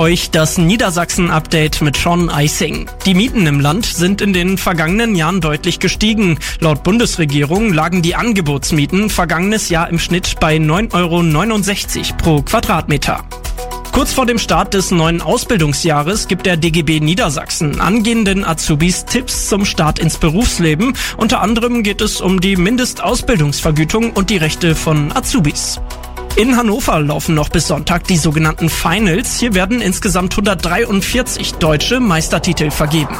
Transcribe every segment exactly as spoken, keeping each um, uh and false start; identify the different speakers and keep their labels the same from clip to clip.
Speaker 1: euch das Niedersachsen-Update mit Sean Eising. Die Mieten im Land sind in den vergangenen Jahren deutlich gestiegen. Laut Bundesregierung lagen die Angebotsmieten vergangenes Jahr im Schnitt bei neun Euro neunundsechzig pro Quadratmeter. Kurz vor dem Start des neuen Ausbildungsjahres gibt der D G B Niedersachsen angehenden Azubis Tipps zum Start ins Berufsleben. Unter anderem geht es um die Mindestausbildungsvergütung und die Rechte von Azubis. In Hannover laufen noch bis Sonntag die sogenannten Finals. Hier werden insgesamt hundertdreiundvierzig deutsche Meistertitel vergeben.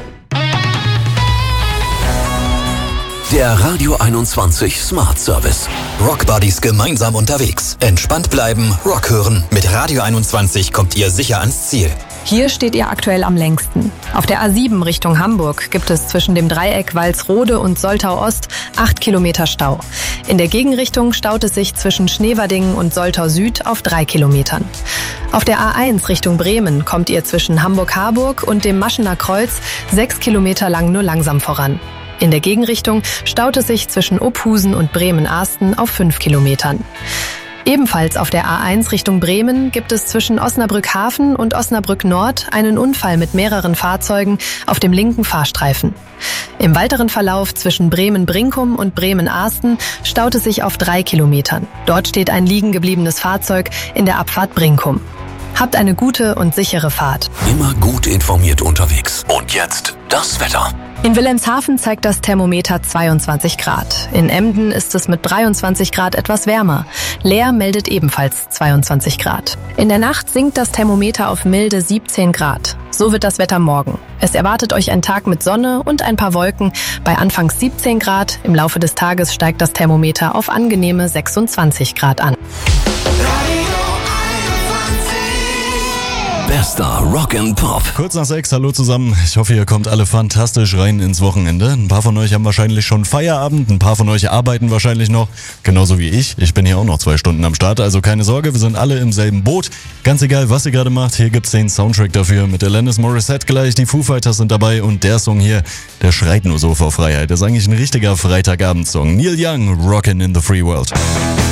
Speaker 2: Der Radio einundzwanzig Smart Service. Rock Buddies gemeinsam unterwegs. Entspannt bleiben, Rock hören. Mit Radio einundzwanzig kommt ihr sicher ans Ziel.
Speaker 3: Hier steht ihr aktuell am längsten. Auf der A sieben Richtung Hamburg gibt es zwischen dem Dreieck Walsrode und Soltau Ost acht Kilometer Stau. In der Gegenrichtung staut es sich zwischen Schneverdingen und Soltau Süd auf drei Kilometern. Auf der A eins Richtung Bremen kommt ihr zwischen Hamburg-Harburg und dem Maschener Kreuz sechs Kilometer lang nur langsam voran. In der Gegenrichtung staut es sich zwischen Ophusen und Bremen-Arsten auf fünf Kilometern. Ebenfalls auf der A eins Richtung Bremen gibt es zwischen Osnabrück-Hafen und Osnabrück-Nord einen Unfall mit mehreren Fahrzeugen auf dem linken Fahrstreifen. Im weiteren Verlauf zwischen Bremen-Brinkum und Bremen-Arsten staut es sich auf drei Kilometern. Dort steht ein liegen gebliebenes Fahrzeug in der Abfahrt Brinkum. Habt eine gute und sichere Fahrt.
Speaker 2: Immer gut informiert unterwegs. Und jetzt das Wetter.
Speaker 3: In Wilhelmshaven zeigt das Thermometer zweiundzwanzig Grad. In Emden ist es mit dreiundzwanzig Grad etwas wärmer. Leer meldet ebenfalls zweiundzwanzig Grad. In der Nacht sinkt das Thermometer auf milde siebzehn Grad. So wird das Wetter morgen. Es erwartet euch ein Tag mit Sonne und ein paar Wolken bei anfangs siebzehn Grad. Im Laufe des Tages steigt das Thermometer auf angenehme sechsundzwanzig Grad an.
Speaker 2: Bester Rock and Pop.
Speaker 4: Kurz nach sechs, hallo zusammen. Ich hoffe, ihr kommt alle fantastisch rein ins Wochenende. Ein paar von euch haben wahrscheinlich schon Feierabend, ein paar von euch arbeiten wahrscheinlich noch. Genauso wie ich. Ich bin hier auch noch zwei Stunden am Start, also keine Sorge, wir sind alle im selben Boot. Ganz egal, was ihr gerade macht, hier gibt's den Soundtrack dafür. Mit Alanis Morissette gleich, die Foo Fighters sind dabei und der Song hier, der schreit nur so vor Freiheit. Das ist eigentlich ein richtiger Freitagabendsong. Neil Young, Rockin' in the Free World.